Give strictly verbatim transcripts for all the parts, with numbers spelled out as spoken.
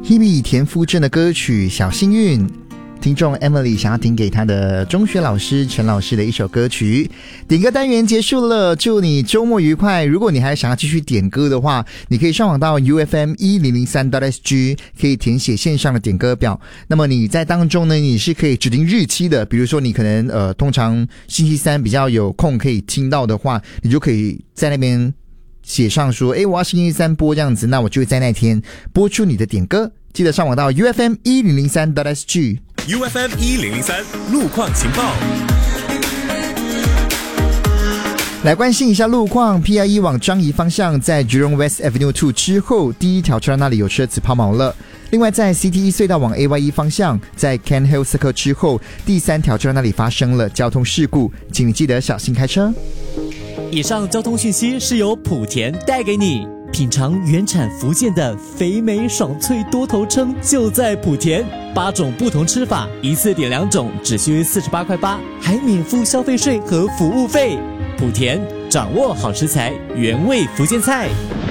Hebe 田馥甄的歌曲《小幸运》，听众 Emily 想要点给她的中学老师陈老师的一首歌曲。点歌单元结束了，祝你周末愉快。如果你还想要继续点歌的话，你可以上网到 U F M 一零零三 .S G， 可以填写线上的点歌表。那么你在当中呢，你是可以指定日期的，比如说你可能呃通常星期三比较有空可以听到的话，你就可以在那边写上说，诶，我要星期三播这样子，那我就会在那天播出你的点歌。记得上网到 U F M 一零零三 .S G。 U F M 一零零三路况情报， 来关心一下路况。 P I 一 往樟宜方向在 Jurong West Avenue 二之后，第一条车道那里有车子抛锚了。另外在 C T 一 隧道往 A Y 一 方向，在 Can Hill Circle 之后，第三条车道那里发生了交通事故，请你记得小心开车。 以上交通讯息是由莆田带给你。品尝原产福建的肥美爽脆多头称就在莆田，八种不同吃法，一次点两种，只需四十八块八，还免付消费税和服务费。莆田掌握好食材，原味福建菜。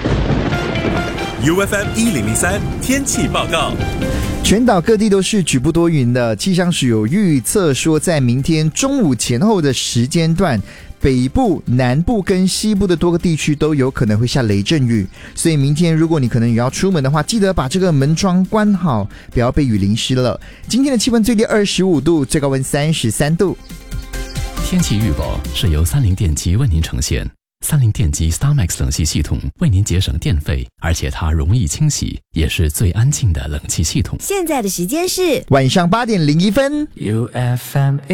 U F M 一零零三天气报告。 全岛各地都是局部多云的，气象署有预测说，在明天中午前后的时间段，北部、南部跟西部的多个地区都有可能会下雷阵雨，所以明天如果你可能也要出门的话，记得把这个门窗关好，不要被雨淋湿了。今天的气温最低二十五度，最高温三十三度。 天气预报是由三菱电机为您呈现。三菱电机 StarMax 冷气系统为您节省电费，而且它容易清洗，也是最安静的冷气系统。 现在的时间是晚上八点零一分。 U F M